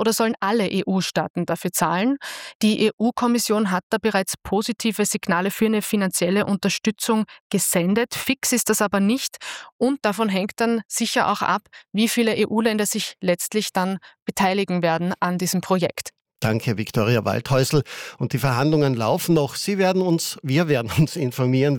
oder sollen alle EU-Staaten dafür zahlen? Die EU-Kommission hat da bereits positive Signale für eine finanzielle Unterstützung gesendet. Fix ist das aber nicht und davon hängt dann sicher auch ab, wie viele EU-Länder sich letztlich dann beteiligen werden an diesem Projekt. Danke, Viktoria Waldhäusl. Und die Verhandlungen laufen noch. wir werden Sie informieren,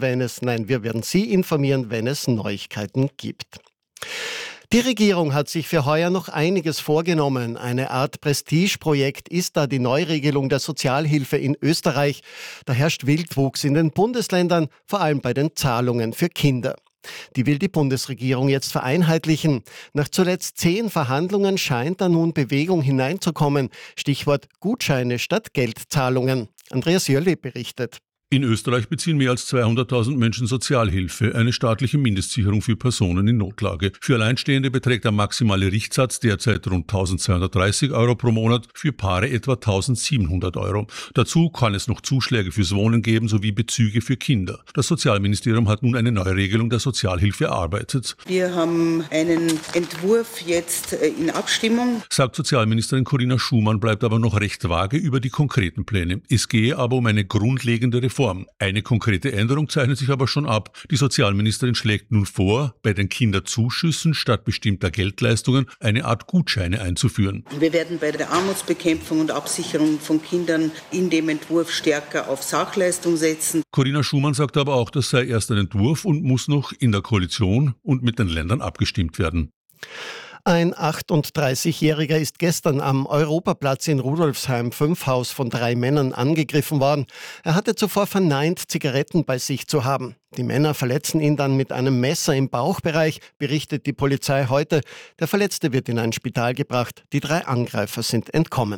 wenn es Neuigkeiten gibt. Die Regierung hat sich für heuer noch einiges vorgenommen. Eine Art Prestigeprojekt ist da die Neuregelung der Sozialhilfe in Österreich. Da herrscht Wildwuchs in den Bundesländern, vor allem bei den Zahlungen für Kinder. Die will die Bundesregierung jetzt vereinheitlichen. Nach zuletzt 10 Verhandlungen scheint da nun Bewegung hineinzukommen. Stichwort Gutscheine statt Geldzahlungen. Andreas Jölli berichtet. In Österreich beziehen mehr als 200.000 Menschen Sozialhilfe, eine staatliche Mindestsicherung für Personen in Notlage. Für Alleinstehende beträgt der maximale Richtsatz derzeit rund 1.230 Euro pro Monat, für Paare etwa 1.700 Euro. Dazu kann es noch Zuschläge fürs Wohnen geben sowie Bezüge für Kinder. Das Sozialministerium hat nun eine Neuregelung der Sozialhilfe erarbeitet. Wir haben einen Entwurf jetzt in Abstimmung, sagt Sozialministerin Corinna Schumann, bleibt aber noch recht vage über die konkreten Pläne. Es gehe aber um eine grundlegende Reform. Eine konkrete Änderung zeichnet sich aber schon ab. Die Sozialministerin schlägt nun vor, bei den Kinderzuschüssen statt bestimmter Geldleistungen eine Art Gutscheine einzuführen. Wir werden bei der Armutsbekämpfung und Absicherung von Kindern in dem Entwurf stärker auf Sachleistung setzen. Corinna Schumann sagt aber auch, das sei erst ein Entwurf und muss noch in der Koalition und mit den Ländern abgestimmt werden. Ein 38-Jähriger ist gestern am Europaplatz in Rudolfsheim-5 von 3 Männern angegriffen worden. Er hatte zuvor verneint, Zigaretten bei sich zu haben. Die Männer verletzen ihn dann mit einem Messer im Bauchbereich, berichtet die Polizei heute. Der Verletzte wird in ein Spital gebracht. Die 3 Angreifer sind entkommen.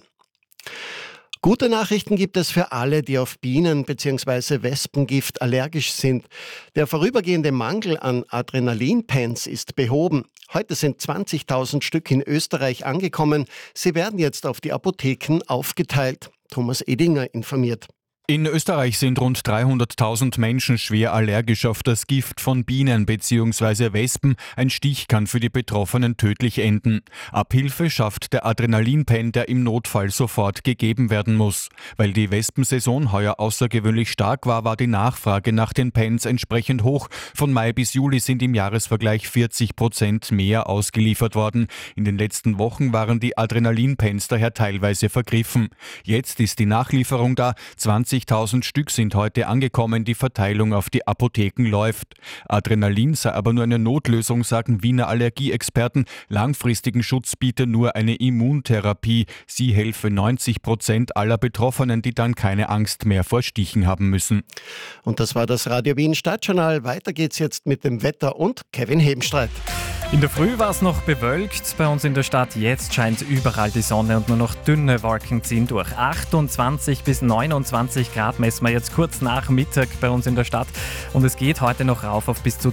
Gute Nachrichten gibt es für alle, die auf Bienen- bzw. Wespengift allergisch sind. Der vorübergehende Mangel an Adrenalinpens ist behoben. Heute sind 20.000 Stück in Österreich angekommen. Sie werden jetzt auf die Apotheken aufgeteilt. Thomas Edinger informiert. In Österreich sind rund 300.000 Menschen schwer allergisch auf das Gift von Bienen bzw. Wespen. Ein Stich kann für die Betroffenen tödlich enden. Abhilfe schafft der Adrenalinpen, der im Notfall sofort gegeben werden muss. Weil die Wespensaison heuer außergewöhnlich stark war, war die Nachfrage nach den Pens entsprechend hoch. Von Mai bis Juli sind im Jahresvergleich 40% mehr ausgeliefert worden. In den letzten Wochen waren die Adrenalinpens daher teilweise vergriffen. Jetzt ist die Nachlieferung da. 20.000 Stück sind heute angekommen, die Verteilung auf die Apotheken läuft. Adrenalin sei aber nur eine Notlösung, sagen Wiener Allergieexperten. Langfristigen Schutz biete nur eine Immuntherapie. Sie helfe 90% aller Betroffenen, die dann keine Angst mehr vor Stichen haben müssen. Und das war das Radio Wien Stadtjournal. Weiter geht's jetzt mit dem Wetter und Kevin Hebenstreit. In der Früh war es noch bewölkt bei uns in der Stadt. Jetzt scheint überall die Sonne und nur noch dünne Wolken ziehen durch. 28 bis 29 Grad messen wir jetzt kurz nach Mittag bei uns in der Stadt. Und es geht heute noch rauf auf bis zu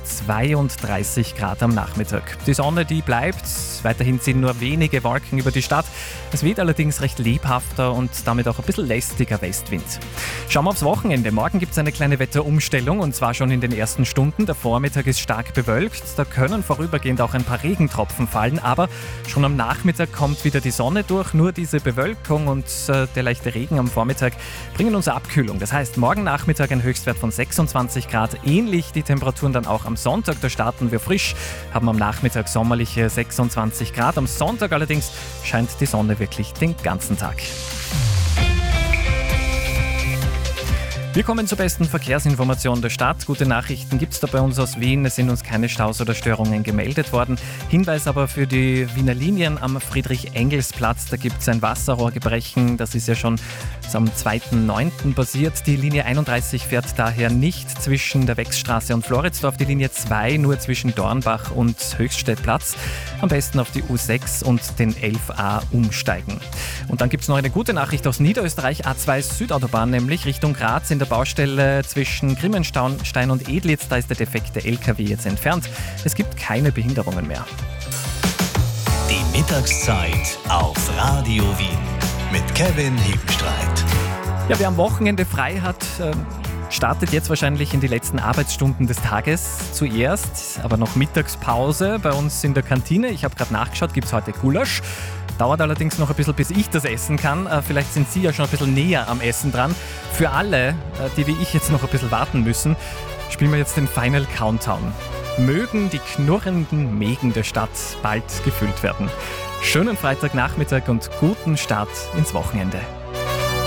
32 Grad am Nachmittag. Die Sonne, die bleibt. Weiterhin ziehen nur wenige Wolken über die Stadt. Es weht allerdings recht lebhafter und damit auch ein bisschen lästiger Westwind. Schauen wir aufs Wochenende. Morgen gibt es eine kleine Wetterumstellung und zwar schon in den ersten Stunden. Der Vormittag ist stark bewölkt. Da können vorübergehend auch ein paar Regentropfen fallen, aber schon am Nachmittag kommt wieder die Sonne durch. Nur diese Bewölkung und der leichte Regen am Vormittag bringen uns Abkühlung. Das heißt, morgen Nachmittag ein Höchstwert von 26 Grad. Ähnlich die Temperaturen dann auch am Sonntag. Da starten wir frisch, haben am Nachmittag sommerliche 26 Grad. Am Sonntag allerdings scheint die Sonne wirklich den ganzen Tag. Wir kommen zur besten Verkehrsinformation der Stadt. Gute Nachrichten gibt es da bei uns aus Wien. Es sind uns keine Staus oder Störungen gemeldet worden. Hinweis aber für die Wiener Linien am Friedrich-Engels-Platz. Da gibt es ein Wasserrohrgebrechen. Das ist ja schon am 2.9. passiert. Die Linie 31 fährt daher nicht zwischen der Wechsstraße und Floridsdorf. Die Linie 2 nur zwischen Dornbach und Höchststädtplatz. Am besten auf die U6 und den 11a umsteigen. Und dann gibt es noch eine gute Nachricht aus Niederösterreich. A2 Südautobahn, nämlich Richtung Graz in der Baustelle zwischen Grimmenstein und Edlitz. Da ist der defekte LKW jetzt entfernt. Es gibt keine Behinderungen mehr. Die Mittagszeit auf Radio Wien mit Kevin Hebenstreit. Ja, wer am Wochenende frei hat, startet jetzt wahrscheinlich in die letzten Arbeitsstunden des Tages zuerst, aber noch Mittagspause bei uns in der Kantine. Ich habe gerade nachgeschaut, gibt es heute Gulasch. Dauert allerdings noch ein bisschen, bis ich das essen kann. Vielleicht sind Sie ja schon ein bisschen näher am Essen dran. Für alle, die wie ich jetzt noch ein bisschen warten müssen, spielen wir jetzt den Final Countdown. Mögen die knurrenden Mägen der Stadt bald gefüllt werden. Schönen Freitagnachmittag und guten Start ins Wochenende.